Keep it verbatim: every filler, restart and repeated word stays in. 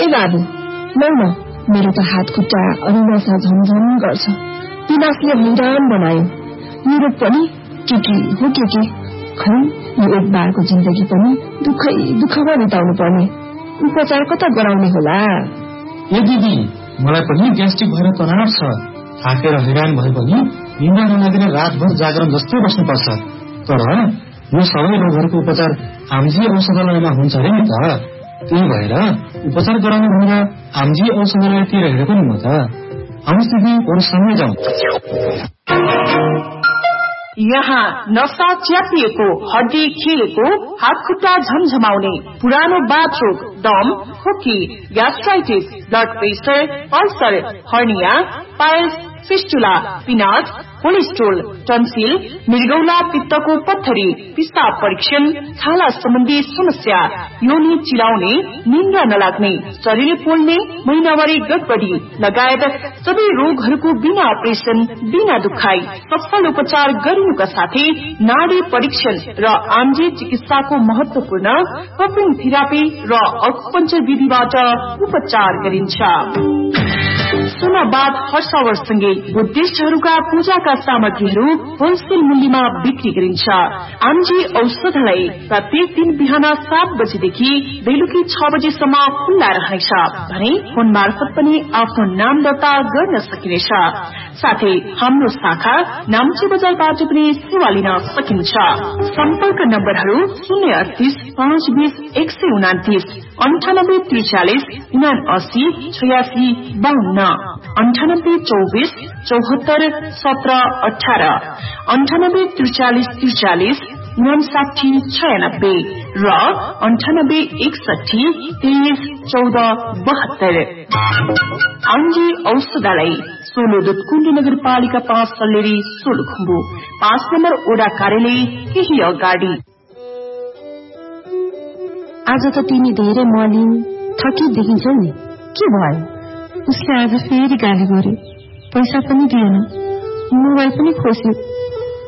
ए बाबु लौ न, मेरो त हात खुट्टा अनि नसा झमझम गर्छ। पिनासले हैरान बनायो। युरोप पनि के के हो के के, खै यो एक बारको जिन्दगी पनि दुःखै दुःखमा बिताउनु पर्ने। उपचार कता गराउने होला? ए दिदी, मलाई पनि ग्यास्ट्रिक भएर तनाव छ। थाकेर हैरान भए पनि निन्द्रा नलागेर रातभर जागरण जस्तै बस्नुपर्छ। तर यो सबै रोगहरूको उपचार आमजी औषधालयमा हुन्छ अरे नि त। त्यही भएर उपचार गराउनु भनेर आमजी औषधालयतिर हेरेको नि म त। आउनुहोस् दिदी, अरू सँगै जाउँ। यहाँ नसा च्यापिएको, हड्डी खिएको, हात खुट्टा झमझमाउने, पुरानो बाथरोग, दम, खोकी, gastritis, blood pressure, ulcer, hernia, piles, fistula, पिनास, cholesterol, tonsil, मृगौला पित्तको पत्थरी, पिस्ताब परीक्षण, छाला सम्बन्धी समस्या, योनि चिलाउने, निन्द्रा नलाग्ने, शरीर पोल्ने, महिनावारी गडबडी लगायत सबै रोगहरूको बिना अपरेसन, बिना दुखाई सफल उपचार गरिनुका साथै नाडी परीक्षण र आमजी चिकित्साको महत्वपूर्ण कपिङ थेरापी र अकुपञ्चर विधिबाट उपचार गरिन्छ। सुनाबाद हर्षावरसँगै बुद्धिस्टहरूका पूजाका सामग्रीहरू होलसेल मूल्यमा बिक्री गरिन्छ। आमजी औषधालय प्रत्येक दिन बिहान सात बजेदेखि बेलुकी छ बजेसम्म खुल्ला रहनेछ भने फोन मार्फत पनि आफ्नो नाम दर्ता गर्न सकिनेछ। साथै हाम्रो शाखा नाम्ची बजारबाट पनि सेवा लिन सकिन्छ। सम्पर्क नम्बरहरू शून्य अडतिस पाँच बीस एक सय उनातिस, अन्ठानब्बे त्रिचालिस उना अस्सी छयासी बाहन्न, अन्ठानब्बे चौबिस चौहत्तर सत्र अठार, अन्ठानब्बे त्रिचालिस त्रिचालिस उनसाठी छयानब्बे र अन्ठानब्बे एकसठी तेइस चौध बहत्तर। आमजी औषधालय सोलो दुधकुण्डी नगरपालिका पाँच सल्लेरी सोलुखुम्बु, पाँच नम्बर ओडा कार्यालय केही अगाडि। आज त तिमी धेरै मलिन थकी देखिन्छौ नि, के भयो? उसले आज फेरि गाली गर्यो, पैसा पनि दिएन, मोबाइल पनि खोस्यो।